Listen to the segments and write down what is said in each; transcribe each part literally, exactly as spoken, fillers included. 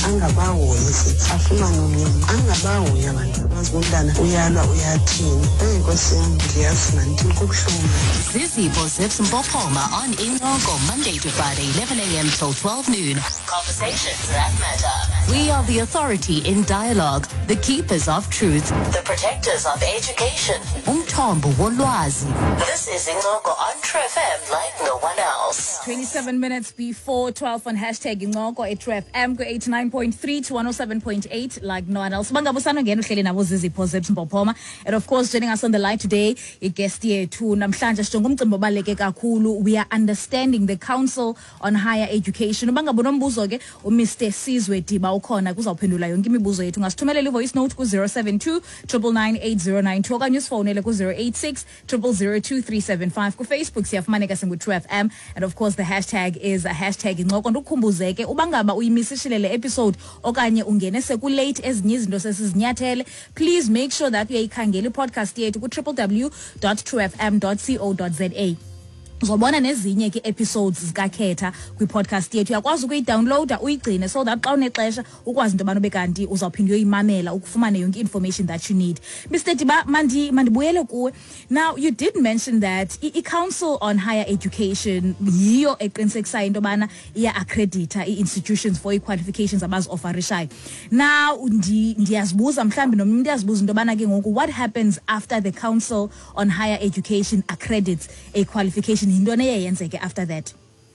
angabahoyi afumane unyango angabahoyi abantu abazibundana uyalwa uyathini enkosi yam ndiyazi nanti kubuhlungu. Zizipho Zipsmpophoma on Ingogo, Monday to Friday, eleven a.m. till twelve noon. Conversations that matter. We are the authority in dialogue, the keepers of truth, the protectors of education. Umthombo wolwazi. This is Ingogo on True F M like no one else. twenty-seven minutes before twelve on hashtag Ingogo at True F M, eighty-nine point three to one oh seven point eight like no one else. Bangabusano ngeno hleli nabo Zizipho Zipsmpophoma. And of course, joining us on the line today, guest yethu namhlanje sijonga umcimbi obaleke kakhulu. We are understanding the Council on Higher Education. Bangabona umbuzo ke uMr Sizwe Diba ukhona kuzawuphendula yonke imibuzo yethu. Ngasithumelela ivoice note ku zero seven two nine nine nine eight zero nine two okanye usifonele ku zero eight six zero zero zero two three seven five. Ku Facebook siyafumaneka singu True F M, and of course the hashtag is a hashtag Ingogo. Ndukhumbuzeke ubangaba uyimisishile le episode okanye ungene seku late ezinye izinto sesizinyathele, please make sure that uyayikhangela podcast yethu ku w w w dot true f m dot co dot z a. Uzobona nezinye ke episodes zikakhetha kwi podcast yethu. Uyakwazi ukuyidownloada uyigcine so that xa unexesha ukwazi into bano bekanti uzawuphinda uyoyimamela ukufumane yonke information that you need. Mister Diba, mandi mandibuyele kuwe. Now you did mention that i Council on Higher Education yiyo eqinisekisayo into bana iya accredita i institutions for qualifications abazi offerishayo. Now ndi ndiyazibuza mhlambi nomnye umuntu yazibuza into bana ke ngoku what happens after the Council on Higher Education accredits a qualification? After that?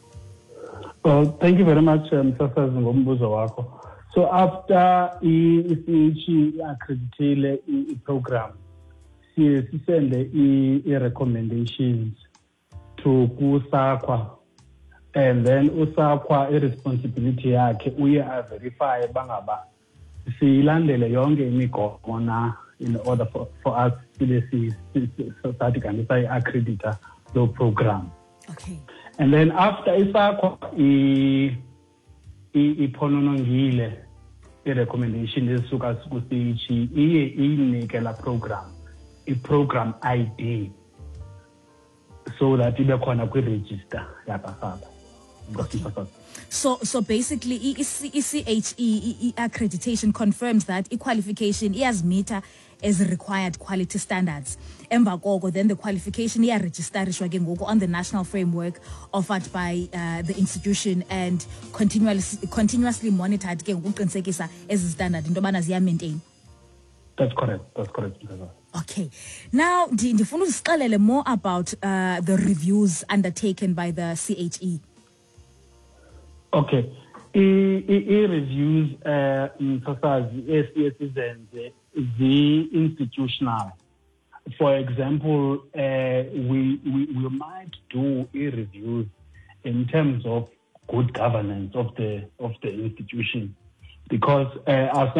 Well, thank you very much, Msasazi ngombuzo wako. So after I C H accreditile I program, siye sisende I recommendations to USAQA, and then USAQA responsibility yakhe uye verify bangaba siyilandele yonke imigomo na in order for, for us to see so that can say accredita the program. Okay. And then after isakho I iphononongile I recommendation esuka ku C H iye inike la program I program I D so that ibe khona kwi register yabafaka. Okay. So so basically I C H E accreditation confirms that I qualification is meter as required quality standards. Emva koko then the qualification iya registerishwa ke ngoku on the national framework offered by uh, the institution and continuously continuously monitored ke ngokuqinisekisa ezi standard into bana ziya maintain. That's correct. That's correct. Okay. Now ndifuna usixelele more about uh, the reviews undertaken by the C H E. Okay. I, I, I reviews uh Msasazi esizenze the institutional. For example, uh, we, we we might do a review in terms of good governance of the of the institution, because uh,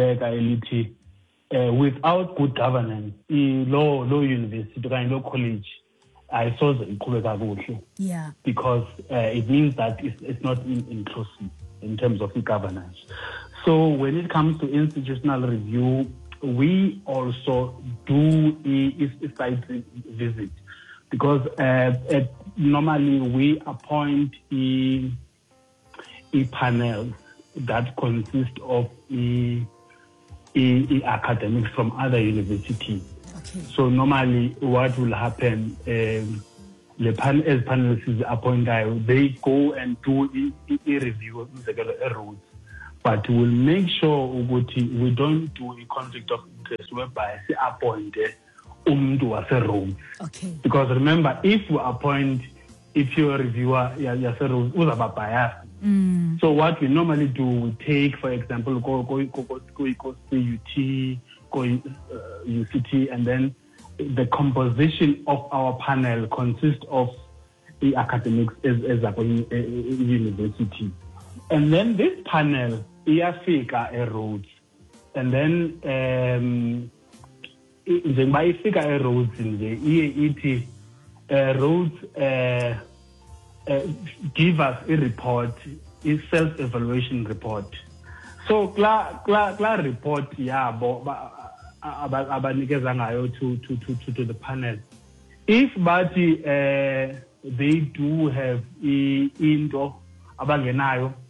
uh, without good governance, law law university law college, I saw the yeah, because uh, it means that it's, it's not in, inclusive in terms of the governance. So when it comes to institutional review, we also do a, a site visit, because uh, uh, normally we appoint a, a panel that consists of a, a, a academics from other universities. Okay. So normally what will happen, um, the panel, as panelists is appointed, they go and do a, a review of the rules. But we'll make sure we don't do a conflict of interest whereby we appoint umuntu wase-roles. Okay. Because remember, if we appoint, if you're a reviewer, yase-roles, uzaba biased. Mm. So what we normally do, we take, for example, go go go go go go C U T, go uh, U C T, and then the composition of our panel consists of the academics as as a university, and then this panel iyafika e-roads, and then um njengoba ifika e-roads nje iye ithi roads uh, uh, give us a report, a self-evaluation report. So kla kla kla report yabo abanikeza ngayo to to to to the panel, if bathi uh, they do have into abangenayo,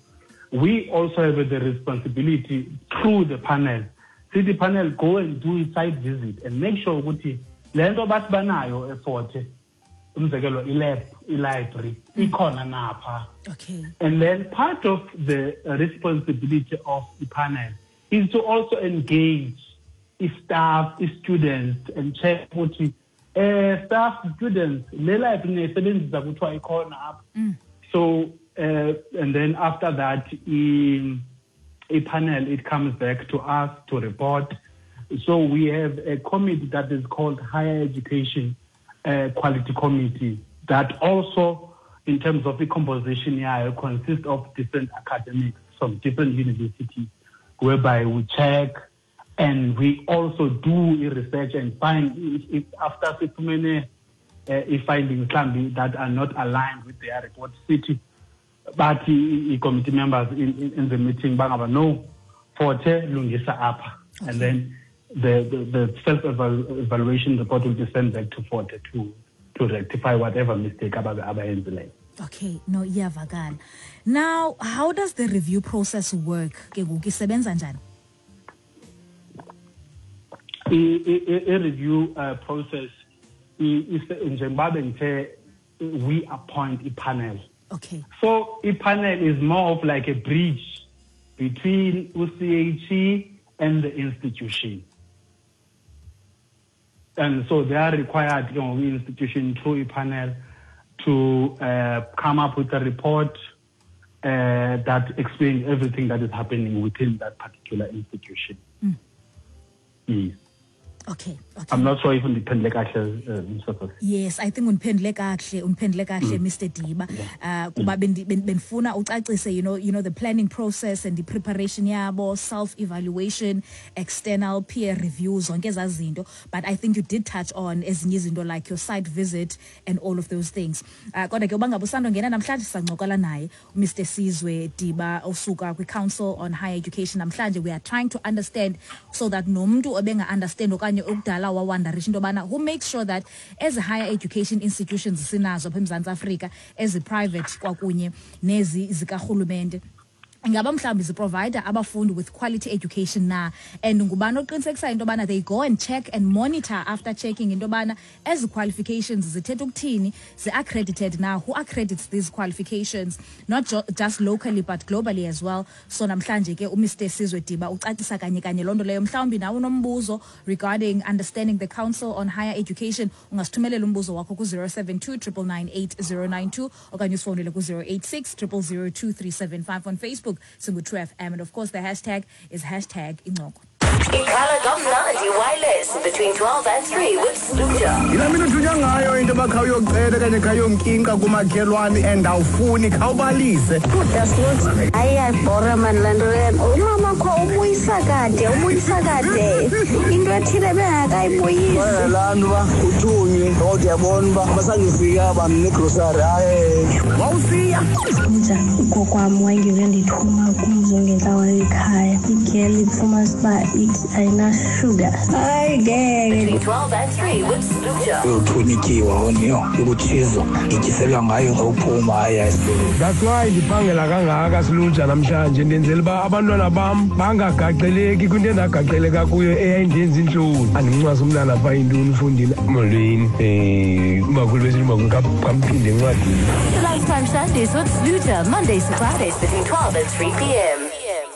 we also have the responsibility through the panel. See the panel go and do a site visit and make sure ukuthi lento bathi banayo eFort umzekelo ilab ilibrary ikhona napha. Okay. And then part of the responsibility of the panel is to also engage the staff, the students, and check ukuthi uh, staff, students, le library nesebenzisa kuthiwa ikhona apha. So uh, and then after that in a panel it comes back to us to report. So we have a committee that is called Higher Education uh, Quality Committee that also in terms of the composition yeah, consists of different academics from different universities whereby we check and we also do research and find if, if after so many uh, findings that are not aligned with their report city. But the committee members in, in, in the meeting, bangaba no, forte lungisa apa, okay. And then the the, the self-evaluation report will be sent back to forte to to rectify whatever mistake ababe abayenzileyo. Okay, no, iyavakala. Now, how does the review process work? Ke kusebenza njani? A, a, a review uh, process is njengoba ngithe we appoint a panel. Okay. So a panel is more of like a bridge between U C H E and the institution. And so they are required, you know, institution through a panel to uh, come up with a report uh, that explains everything that is happening within that particular institution. Mm. Yes. Okay, okay. I'm not sure if undiphendule kahle sort of. Yes, I think uniphendule kahle, uniphendule kahle Mister Diba. Uh kuba benifuna ucacise, you know, you know the planning process and the preparation yabo, self-evaluation, external peer reviews, zonke ezazinto. But I think you did touch on ezinye izinto like your site visit and all of those things. Uh kodwa ke ubanga busando ngena namhlanje sancokola naye Mister Sizwe Diba osuka kwi Council on Higher Education. Namhlanje we are trying to understand so that nomuntu obenga understand okanye ukudala wawandarisha into bana who makes sure that as a higher education institutions sinazo apha eMzantsi Afrika as a private kwakunye nezi zikarhulumente ngaba mhlawumbi ziprovider abafundi with quality education na and ngubani oqinisekisa into bana they go and check and monitor after checking into bana as qualifications zithetha ukuthini ze accredited now who accredits these qualifications not jo- just locally but globally as well. So namhlanje ke uMr Sizwe Diba ucacisa kanye kanye lonto leyo mhlawumbi nawe unombuzo regarding understanding the Council on Higher Education ungasithumelela umbuzo wakho ku zero seven two nine nine eight zero nine two okanye usifonele ku zero eight six zero zero zero two three seven five on Facebook. Single True F M, and of course the hashtag is hashtag Inoko. Ikhala kamnandi wireless between twelve and three with Sluja. Ila mina thunya ngayo into bakhayo ucela kanye khayo nkinka kumakhelwane and awufuni khawubalise. That's not ayayibhora man lento yena. Umama kho ubuyisa kade, ubuyisa kade. Into ethile bengakayibuyisi. Wena lantu ba uthunywe kodwa yabona ba basangifika bamne grocery aye. Wawusiya. Njani ugokwami wayengeke ndithuma kuzo ngenhlawa ekhaya. Igeli ifuma siba ayina sugar. Hayi ngeke. Between twelve and three with Sluja. Uthunyikiwa woniyo ukuthizo ngijiselwa ngayo ngawuphuma ayayisulu. That's why ndiphangela kangaka Sluja namhlanje ndenzela ba abantwana bam bangagaqeleki kwinto endagaqeleka kuyo eyayindenza inhloni. Andimncwasa umntana pha intoni ufundile molweni eh umakhulu besilima kamphinde encwadini. Lifetime Sundays with Sluja, Mondays to Fridays between twelve and three p.m.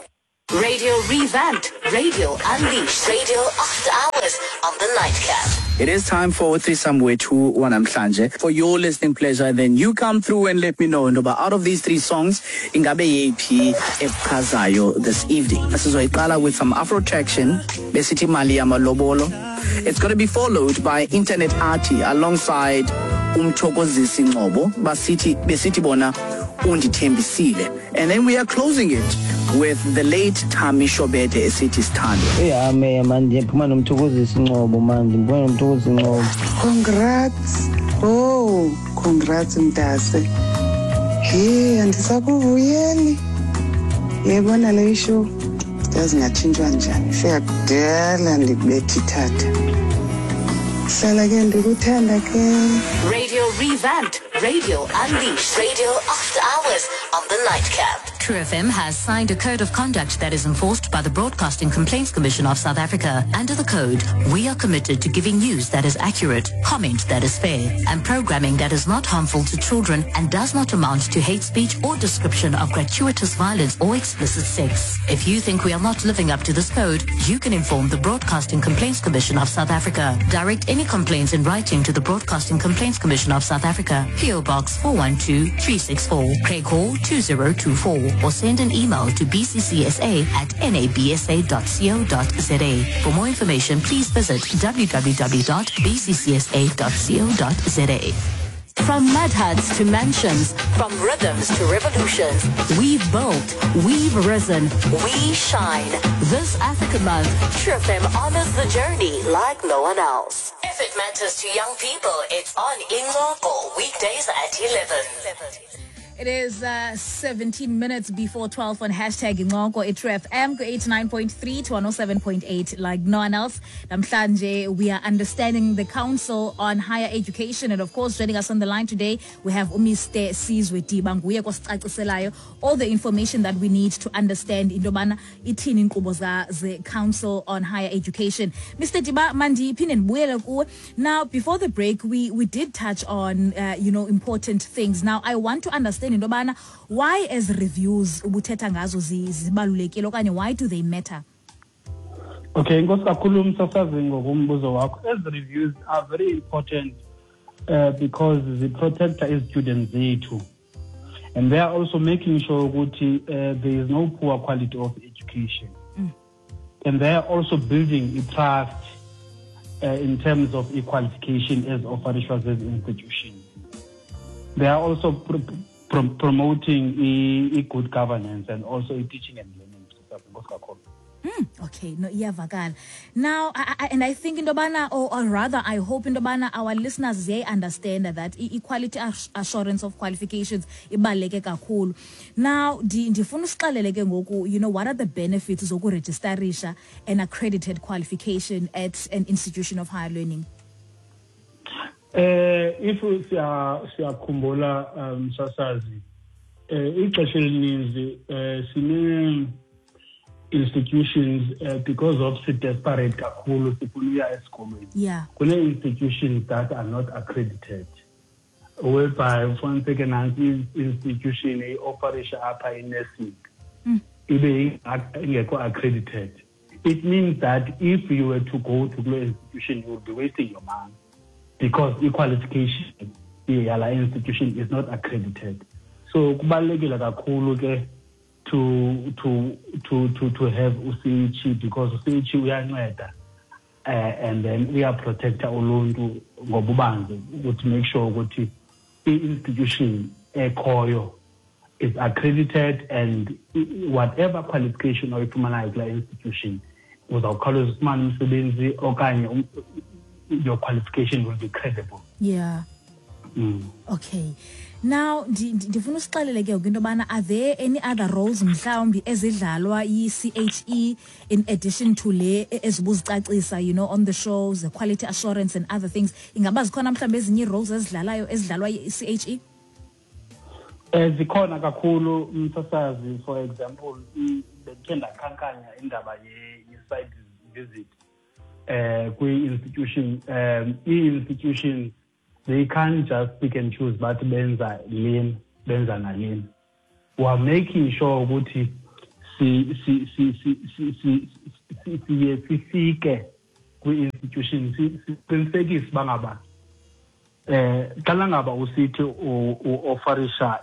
Radio revamped, radio unleashed, radio after hours on the nightcap. It is time for Threesome with Who Wanamhlanje. For your listening pleasure, then you come through and let me know. And out of these three songs, ingabe yephi ebuchazayo this evening. Sizoyiqala with some Afro-traction, besithi mali yamalobolo. It's going to be followed by Internet Arty alongside Umthokozisi Ngcobo, basithi besithi bona undithembisile. And then we are closing it with the late Tami Shobete esithi Sithando. Yeah, me manje phuma nomthokozisi Ngcobo manje, ngibona nomthokozisi Ngcobo. Congrats. Oh, congrats Mdase. Hey, andisakuvuyeli. Yebona le show. Yazi ngachinjwa njani. Siyakudala ndikubethi tata. Hlala ke ndikuthanda ke. Radio revamped, radio unleashed, radio after hours on the nightcap. True F M has signed a code of conduct that is enforced by the Broadcasting Complaints Commission of South Africa. Under the code, we are committed to giving news that is accurate, comment that is fair, and programming that is not harmful to children and does not amount to hate speech or description of gratuitous violence or explicit sex. If you think we are not living up to this code, you can inform the Broadcasting Complaints Commission of South Africa. Direct any complaints in writing to the Broadcasting Complaints Commission of South Africa, P O Box four one two three six four, Craig Hall two zero two four, or send an email to b c c s a at n a b s a dot co dot z a. For more information, please visit w w w dot b c c s a dot co dot z a. From mud huts to mansions, from rhythms to revolutions, we've built, we've risen, we shine. This Africa Month, True F M honors the journey like no one else. If it matters to young people, it's on Ingoko, weekdays at eleven. It is uh, seventeen minutes before twelve on hashtag Ingoko at True F M, eighty-nine point three to one oh seven point eight, like no one else. Namhlanje, we are understanding the Council on Higher Education, and of course, joining us on the line today, we have Umiste Sizwe Diba, all the information that we need to understand in Dobana itini Nkuboza, the Council on Higher Education. Mister Diba, Mandi Pinen Buelaku. Now, before the break, we, we did touch on, uh, you know, important things. Now, I want to understand Indobana, why as reviews ubuthetha ngazo zibalulekile okanye why do they matter? Okay, inkosi kakhulu umsasazi ngokumbuzo wakho. As reviews are very important uh, because they protect our students too, and they are also making sure that uh, there is no poor quality of education, mm. and they are also building a trust uh, in terms of e-qualification as officials as institutions. They are also pr- pr- promoting e-, e good governance and also e teaching and learning. Mm, okay, no, yeah, Vagal. Now, I, I, and I think in Dobana, or, or rather, I hope in Dobana, our listeners they understand that equality assurance of qualifications ibaluleke kakhulu. Now, ndifuna usiqalele ke ngoku, you know, what are the benefits zokuregisterisha an accredited qualification at an institution of higher learning? Uh, if siyakhumbula um sasazi uh, ixesha elininzi uh, sine institutions uh, because of the desperate kakhulu sifuna uya esikolweni. Yeah. Kune institutions that are not accredited, whereby for instance institution e-operation apha in-nursing ibe ingekho accredited. It means that if you were to go to the institution, you would be wasting your money because e-qualification yala institution is not accredited. So kubalulekile kakhulu ke to to to to to have U C H because U C H uyanceda uh, and then we are protector uluntu ngobubanzi to make sure ukuthi i-institution ekhoyo is accredited and whatever qualification oyifumanayo kula institution uzawukhawuleza ufumane umsebenzi okanye your qualification will be credible. Yeah. Mm. Okay. Now, ndifuna usiqalele ke into bana, are there any other roles mhlawumbi ezidlalwa yi-C H E in addition to le ezibuzicacisa, you know, on the shows, the quality assurance and other things? Ingaba zikhona mhlawumbi ezinye roles ezidlalayo ezidlalwa yi-C H E? Eh zikhona kakhulu umsasazi, for example, bekhe ndakhankanya indaba ye-site visit uh kwi-institution, um i-institution they can't just pick and choose but benza lane benza nalane. We are making sure ukuthi si si si si si si si sifike kwi-institution siqinisekise bangaba eh kala ngaba usithi u-offerisha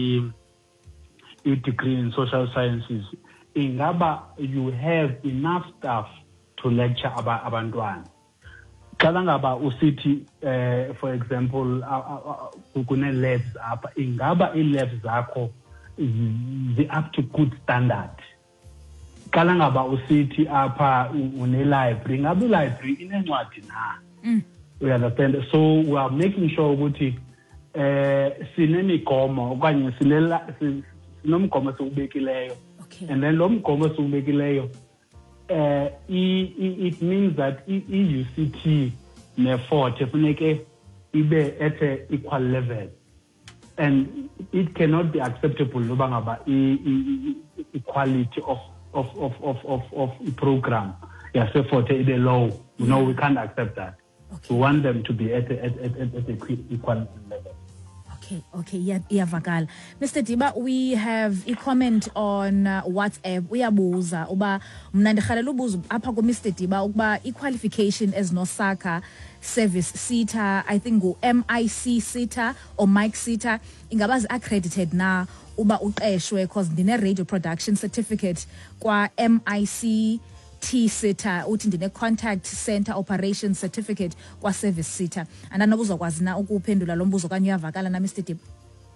i-degree in social sciences, ingaba you have enough staff to lecture abantwana. Kala ngaba usithi uh, for example kune labs apha, ingaba i-labs zakho zi up to good standard. Kala ngaba usithi apha une library, ingaba i-library inencwadi na? Mm. We understand. So we are making sure ukuthi eh sinemigomo okanye sinela sinomgomo esiubekileyo. Okay. And then lo mgomo esiubekileyo uh, it means that i-U C T ne-forte funeke ibe at a equal level. and it cannot be acceptable noba ngaba equality of of of of of of program yasefort ibe low. You know, we can't accept that. Okay. We want them to be at a, at at at, at a equal level. Okay, okay, yeah, iyavakala. Mister Diba, we have a comment on uh, WhatsApp. Uyabuza uba mna ndirhalela ubuza apha ku Mister Diba ukuba i-qualification as nosaka service sita, I think go M I C sita or Mike sita, ingaba accredited na uba uqeshwe because ndine radio production certificate kwa M I C T sita uthi ndine contact center operation certificate kwa service sita. Andana uzokwazi na ukuphendula lo mbuzo kanye uyavakala na Mister Diba?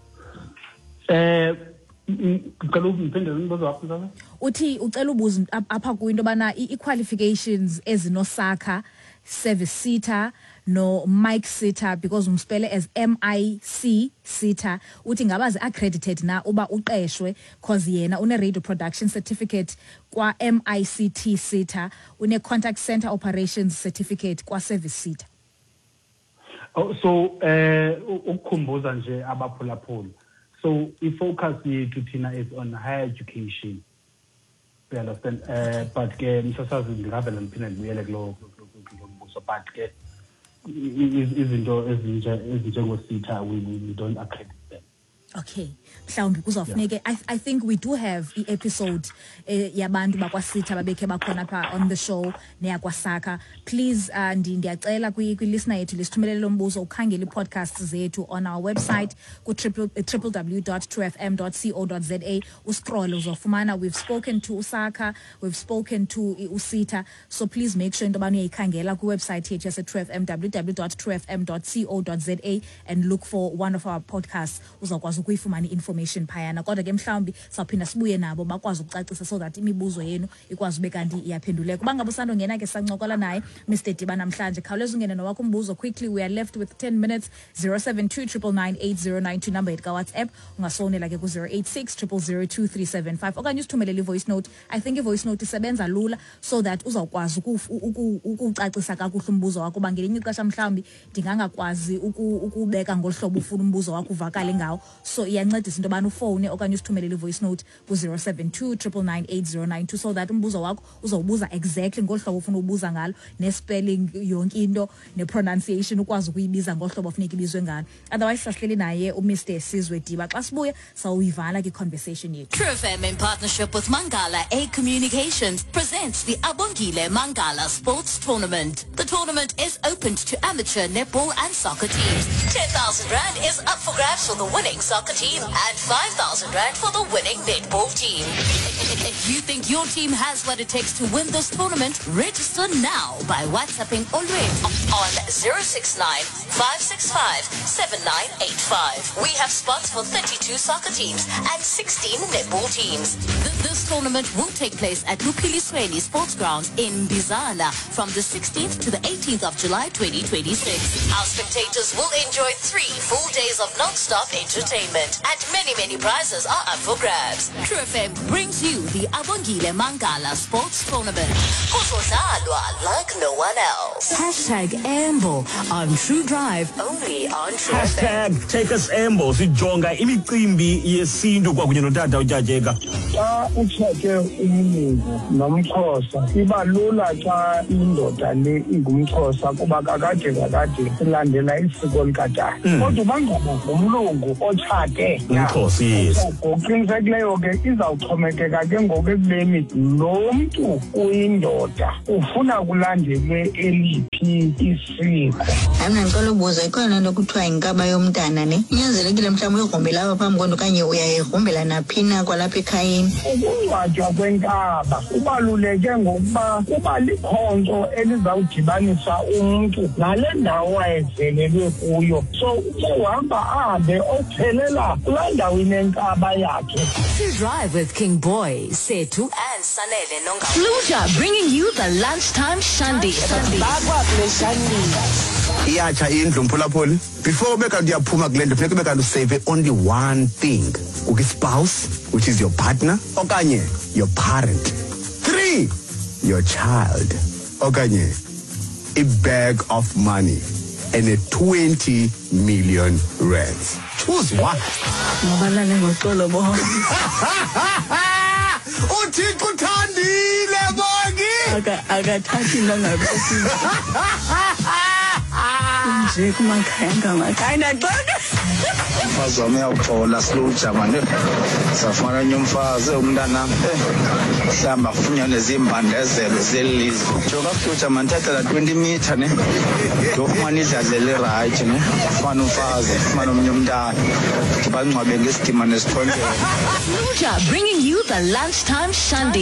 Eh ngicela ukuphendula umbuzo wakho mzala. Uthi ucela ubuza apha kwinto bana i-qualifications ezinosaka service sita no Mike sita because umspele as M I C sita uthi ngabazi accredited na uba uqeshwe cause yena une radio production certificate kwa M I C T sita une contact center operations certificate kwa service sita. Oh, so eh ukukhumbuza nje abaphulaphula. So i-focus yethu thina is on higher education. You understand? Uh, but ke msasazi ngavela ngiphinde ngibuyele kulo mbuzo but ke izinto ezinje ezinjengositha we we don't accredit them. Okay, mhlawumbi kuzofuneke I, I think we do have the episode eh, yabantu bakwasitha babekhe bakhona apha on the show neyakwasaka. Please uh, ndi ndiyacela kwi listener yethu lisithumelele lo mbuzo ukhangele i-podcast zethu on our website ku w w w dot true f m dot co dot z a uscroll uzofumana. We've spoken to Usaka, we've spoken to Usita, so please make sure into bani uyikhangela ku website yethu yase True F M w w w dot true f m dot co dot z a and look for one of our podcasts uzokwazi ukuyifumana information phayana. Kodwa ke mhlawumbi sawuphinda sibuye nabo bakwazi ukucacisa so that imibuzo yenu ikwazi ube kanti iyaphenduleka. Kuba ngabe usando ngena ke sancokola naye Mister Diba namhlanje, khawuleza ungene nowakho umbuzo quickly. We are left with ten minutes. zero seven two nine nine eight zero nine two number ka WhatsApp, ungasonela ke ku zero eight six zero zero two three seven five okanye usithumelele voice note. I think i voice note isebenza lula so that uzawukwazi ukucacisa kakuhle umbuzo wakho. Bangelinye ixesha mhlawumbi ndingangakwazi ukubeka ngolhlobo ufuna umbuzo wakho uvakale ngawo, so iyancedisa into bani ufone okanye usithumelele voice note ku zero seven two nine nine eight zero nine two so that umbuzo wakho uzawubuza exactly ngolhlobo ufuna ubuza ngalo, ne spelling yonke into ne pronunciation ukwazi ukuyibiza ngolhlobo ofuneka ibizwe ngalo. Otherwise sahleli naye uMister Sizwe Diba xa sibuye sawuyivala ke conversation yethu. True F M in partnership with Mangala A Communications presents the Abongile Mangala Sports Tournament. The tournament is open to amateur netball and soccer teams. ten thousand rand is up for grabs for the winning soccer team and five thousand rand for the winning netball team. If you think your team has what it takes to win this tournament, register now by WhatsApping Olwet on zero six nine five six five seven nine eight five. We have spots for thirty-two soccer teams and sixteen netball teams. Th- this tournament will take place at Lupilisweni Sports Grounds in Bizana from the sixteenth to the eighteenth of July twenty twenty-six. Our spectators will enjoy three full days of non-stop entertainment and many, many prizes are up for grabs. True F M brings you the Abongile Mangala Sports Tournament. Kuzodlalwa like no one else. Hashtag Amble on True Drive, only on True F M. Hashtag Take Us Amble sijonga imicimbi yesintu kwakunye notata uJajeka. Xa utsheke umlungu nomXhosa iba lula xa indoda le ingumXhosa kuba kakade kakade silandela isiko likatata. Kodwa bangaba ngumlungu otshate umXhosa yes. Ngokuqinisekileyo ke izawuxhomekeka ke ngoku ekubeni lo mntu uyindoda ufuna kulandelwe eliphi isiko. Mna ngicela ubuza ikhona nto kuthiwa inkaba yomntana ne inyanzelekile mhlawumbi uyigrumbela apha phambi kwento okanye uyayigrumbela naphina kwalapha ekhayeni. Ukungcwatywa kwenkaba kubaluleke ngokuba kuba likhonkco elizawudibanisa umntu nale ndawo ayezelelwe kuyo, so uhamba ahambe ophelela kulaa ndawo inenkaba yakhe. To Drive with King Boy, Setu and Sanele Nonga. Fluja bringing you the lunchtime Shandi. Iyacha indlu mphulaphuli. Before ubeka uyaphuma kule ndlu funeka ubeka usave only one thing. Uki spouse, which is your partner, okanye your parent. Three, your child. Okanye a bag of money. and a twenty million rands. Choose one. uThixo uthandile bongi akathathi nongabethi nje kumakhaya ngamakhaya naqoka umfazi wami uyawuphola siluja manje safana nyumfazi umntana hlamba kufunyane nezimbandezelo zelizwe joka futhi manthatha la twenty meter ne yofumana idladlele right ne fana umfazi fana omnye umntana bangcwabe ngesidima nesithondela Luja bringing you the lunchtime Sunday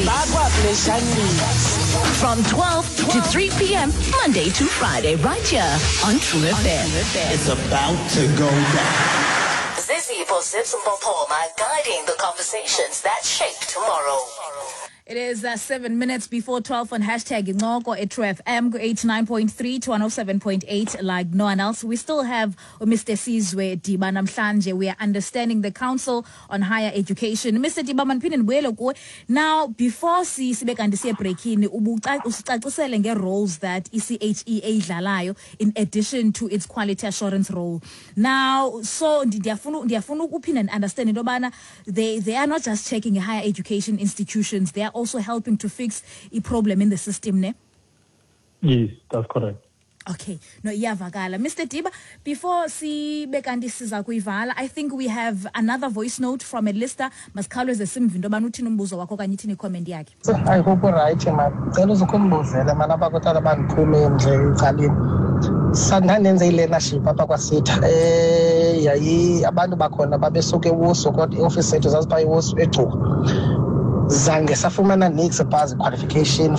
from twelve to three p.m. Monday to Friday right here on True F M. It's about to go down. Zizzy Zips and Bopoma guiding the conversations that shape tomorrow. It is uh, seven minutes before twelve on hashtag Ngoko at True F M, eighty-nine point three to one oh seven point eight, like no one else. We still have uh, Mister Sizwe Diba namhlanje. We are understanding the Council on Higher Education. Mister Diba manphinde ngibuyele kuwe. Now, before si sibe kanti siye breakini, ubucacisele nge roles that E C H E ayidlalayo in addition to its quality assurance role. Now, so ndiyafuna ndiyafuna ukuphinde and understand into yobana they they are not just checking higher education institutions, they are also helping to fix a problem in the system, ne? Yes, that's correct. Okay, no, iyavakala. Mister Diba, before si bekanti siza kuyivala, I think we have another voice note from a listener. Masikhawuleze simve into yobana uthini umbuzo wakho okanye ithini comment yakhe. I hope right man. Cela uzokumbuzela mana abakuthatha bandiphume nje ecaleni. Sandanenze i-learnership apha kwaSitha. Eh yayi abantu bakhona babesuke eWusu kodwa ioffice sethu zasiba eWusu eGcuwa. Zange safumana next basic qualification.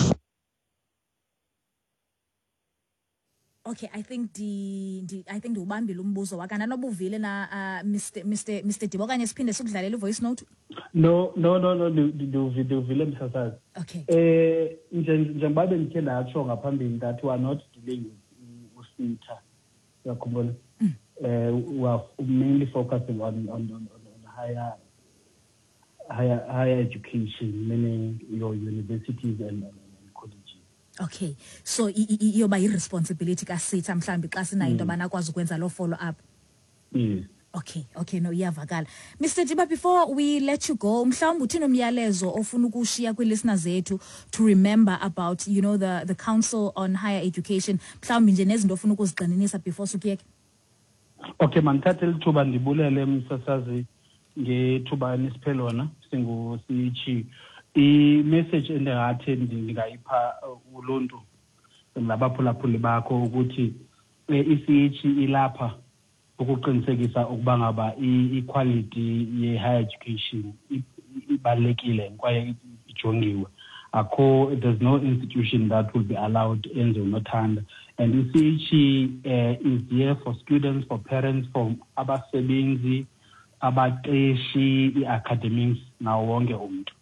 Okay, I think the, the I think ubambile umbuzo wakana nobuvile na uh, Mr Mr Mr Diba okanye siphinde sikudlalele voice note. No no no no nduvile uvile msasazi. Okay. Eh njengoba bengithe latsho ngaphambili that we are not dealing with uSitha. Yakubona. Eh we are mainly focusing on on on, on higher higher higher education, meaning your universities and, and, and colleges. Okay, so iyoba irresponsibility kaSitha mhlambi xa sinayo into abana akwazi ukwenza lo follow up. Yes. Okay, okay, no iyavakala. Mister Diba, before we let you go, mhlawumbe uthini umyalezo ofuna ukushiya kwi-listeners zethu to remember about, you know, the the Council on Higher Education, mhlawumbe nje nezinto ofuna ukuzigxininisa before sukuyeke? Okay, mandithathe lithuba ndibulele msasazi ngethuba nisiphelona singu sichi I message engathi ndingayipha uluntu labaphulaphuli bakho ukuthi I C H ilapha ukuqinisekisa ukuba ngaba equality ye higher education ibalekile kwaye ijongiwe. Akho, there's no institution that will be allowed enze unothanda, and I C H uh, is here for students, for parents, for abasebenzi, abaqeshi, i-academics nawo wonke umuntu.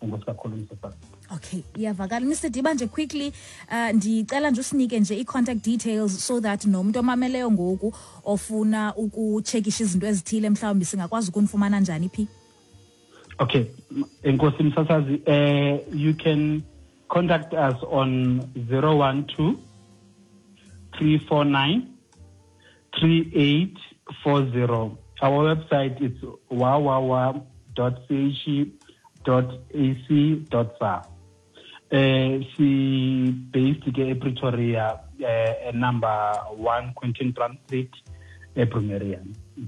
Okay, iyavakala. Mister Diba, nje quickly uh, ndicela nje usinike nje i-contact details so that nomuntu omameleyo ngoku ofuna ukucheckisha izinto ezithile mhlawumbi singakwazi ukunifumana njani phi? Okay, enkosi msasazi, uh, you can contact us on zero one two, three four nine, three eight four zero. Our website is wawawa dot c h dot a c dot s a. Uh, she based in Pretoria, uh, number one, Quentin Plant Street, Pretoria.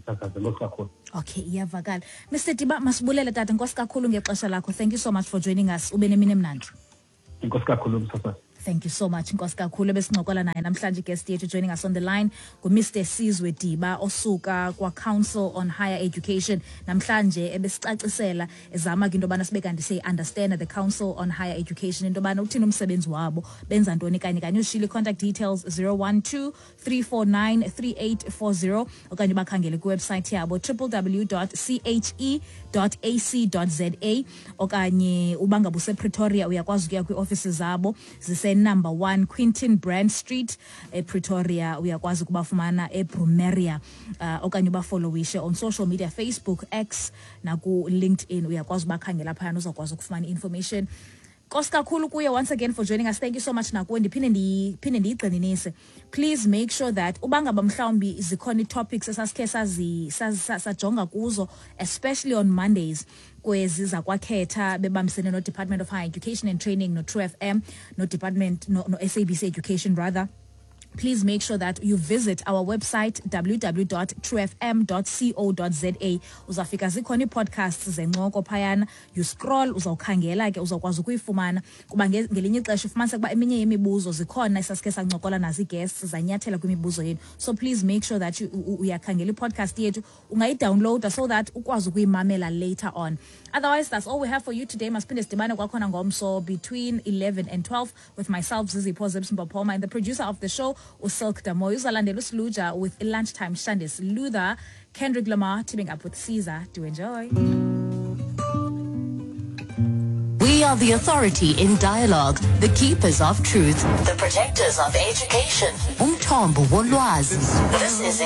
Okay, iyavakala. Mister Diba, masibulele tata, nkosi kakhulu ngexesha lakho. Thank you so much for joining us. Ube nemini emnandi. Nkosi kakhulu msasazi. Thank you so much, Nkosi kakhulu. Besincokola naye namhlanje guest yethu joining us on the line ku Mister Sizwe Diba osuka kwa Council on Higher Education. Namhlanje ebesicacisela ezama into bana sibe kanti say understand the Council on Higher Education into bana uthini umsebenzi wabo, benza ntoni kanye kanye. Ushile contact details zero one two, three four nine, three eight four zero okanye bakhangele ku website yabo w w w dot c h e dot a c dot z a okanye ubanga buse Pretoria uyakwazi ukuya kwi offices zabo zise number one Quentin Brand Street e Pretoria. Uyakwazi kubafumana e Brumeria uh, okanye ubafollowishe on social media Facebook, X na ku LinkedIn. Uyakwazi bakhangela phana uzakwazi ukufumana information Nkosi kakhulu kuye once again for joining us. Thank you so much nakuwe. Ndiphinde ndiphinde ndiyigcininise. Please make sure that ubangaba mhlawumbi zikhona topics esasikhe sazi sajonga kuzo, especially on Mondays kwezi zakwakhetha bebambisene no Department of Higher Education and Training, no True F M, no Department no, no S A B C Education rather. Please make sure that you visit our website w w w dot true f m dot co dot z a. Uzafika zikhona podcasts zencoko phayana, you scroll uzawukhangela ke uzawukwazi ukuyifumana kuba ngelinye ixesha ufumanise kuba eminye yemibuzo zikhona esasikhe sancokola nazi guests zanyathela kwimibuzo yenu. So please make sure that you uyakhangela podcast yethu, ungayidownloada so that ukwazi ukuyimamela later on. Otherwise, that's all we have for you today. Masiphinde sidibane kwakhona ngomso between eleven and twelve with myself Zizipho Zipsmpopoma and the producer of the show Usilk Damoy. Uzalandela uSluja with Lunchtime Shandis Luther, Kendrick Lamar teaming up with Caesar. Do enjoy. We are the authority in dialogue, the keepers of truth, the protectors of education. Umthombo wolwazi. This is